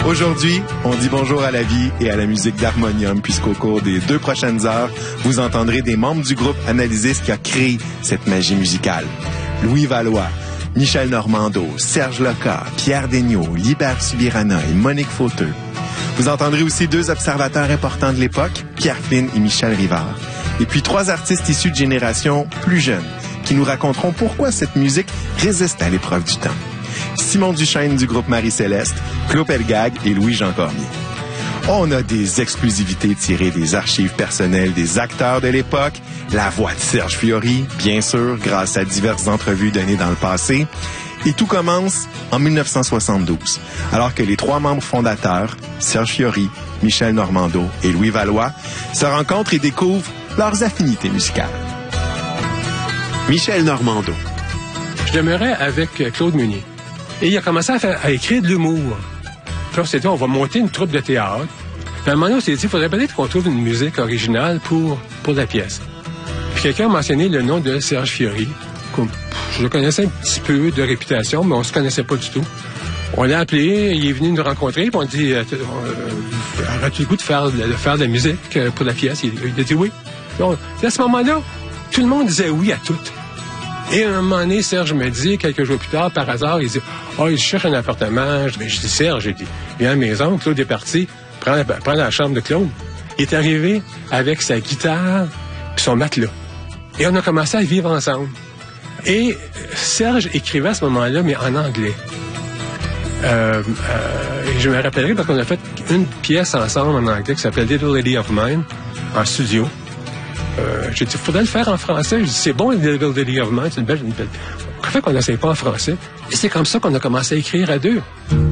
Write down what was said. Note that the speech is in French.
Aujourd'hui, on dit bonjour à la vie et à la musique d'harmonium, puisqu'au cours des 2 prochaines heures, vous entendrez des membres du groupe analyser ce qui a créé cette magie musicale. Louis Valois, Michel Normando, Serge Loca, Pierre Desniaux, Libert Subirana et Monique Fauteux. Vous entendrez aussi 2 observateurs importants de l'époque, Pierre Flynn et Michel Rivard. Et puis 3 artistes issus de générations plus jeunes, qui nous raconteront pourquoi cette musique résiste à l'épreuve du temps. Simon Duchesne du groupe Marie-Céleste, Claude Pelgag et Louis-Jean Cormier. On a des exclusivités tirées des archives personnelles des acteurs de l'époque, la voix de Serge Fiori, bien sûr, grâce à diverses entrevues données dans le passé. Et tout commence en 1972, alors que les 3 membres fondateurs, Serge Fiori, Michel Normando et Louis Valois, se rencontrent et découvrent leurs affinités musicales. Michel Normando. Je demeurais avec Claude Meunier. Et il a commencé à écrire de l'humour. Puis on s'est dit, on va monter une troupe de théâtre. Puis à un moment donné, on s'est dit, il faudrait peut-être qu'on trouve une musique originale pour la pièce. Puis quelqu'un a mentionné le nom de Serge Fiori. Je le connaissais un petit peu de réputation, mais on se connaissait pas du tout. On l'a appelé, il est venu nous rencontrer, puis on dit, aurais-tu le goût de faire de la musique pour la pièce? Il a dit oui. À ce moment-là, tout le monde disait oui à tout. Et à un moment donné, Serge me dit, quelques jours plus tard, par hasard, il dit « il cherche un appartement. » Je dis « Serge, j'ai dit, viens à la maison. » Claude est parti, prends la chambre de Claude. Il est arrivé avec sa guitare et son matelas. Et on a commencé à vivre ensemble. Et Serge écrivait à ce moment-là, mais en anglais. Et je me rappellerai parce qu'on a fait une pièce ensemble en anglais qui s'appelle « Little Lady of Mine » en studio. J'ai dit, il faudrait le faire en français. Je dis, c'est bon, Little Lady of Mine, c'est une belle. Pourquoi fait qu'on n'essaye pas en français? Et c'est comme ça qu'on a commencé à écrire à 2.